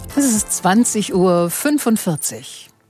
Es ist 20:45 Uhr.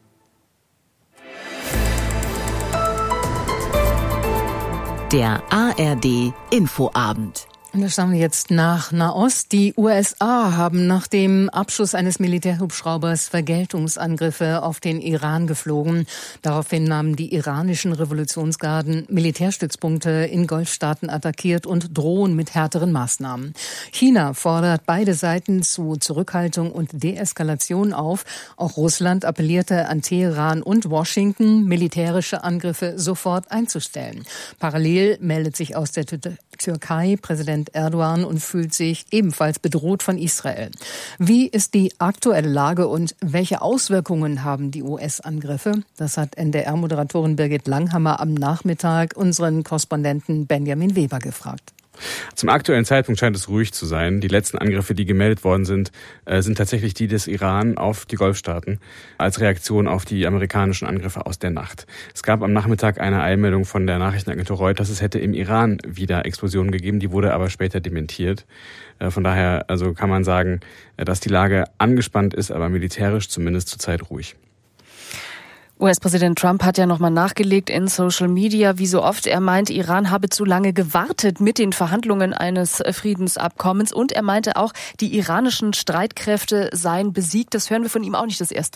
Der ARD Infoabend. Und da schauen wir jetzt nach Nahost. Die USA haben nach dem Abschuss eines Militärhubschraubers Vergeltungsangriffe auf den Iran geflogen. Daraufhin nahmen die iranischen Revolutionsgarden Militärstützpunkte in Golfstaaten attackiert und drohen mit härteren Maßnahmen. China fordert beide Seiten zu Zurückhaltung und Deeskalation auf. Auch Russland appellierte an Teheran und Washington, militärische Angriffe sofort einzustellen. Parallel meldet sich aus der Türkei Präsident Erdogan und fühlt sich ebenfalls bedroht von Israel. Wie ist die aktuelle Lage und welche Auswirkungen haben die US-Angriffe? Das hat NDR-Moderatorin Birgit Langhammer am Nachmittag unseren Korrespondenten Benjamin Weber gefragt. Zum aktuellen Zeitpunkt scheint es ruhig zu sein. Die letzten Angriffe, die gemeldet worden sind, sind tatsächlich die des Iran auf die Golfstaaten als Reaktion auf die amerikanischen Angriffe aus der Nacht. Es gab am Nachmittag eine Eilmeldung von der Nachrichtenagentur Reuters, es hätte im Iran wieder Explosionen gegeben, die wurde aber später dementiert. Von daher also kann man sagen, dass die Lage angespannt ist, aber militärisch zumindest zurzeit ruhig. US-Präsident Trump hat ja nochmal nachgelegt in Social Media, wie so oft. Er meint, Iran habe zu lange gewartet mit den Verhandlungen eines Friedensabkommens. Und er meinte auch, die iranischen Streitkräfte seien besiegt. Das hören wir von ihm auch nicht das erste Mal.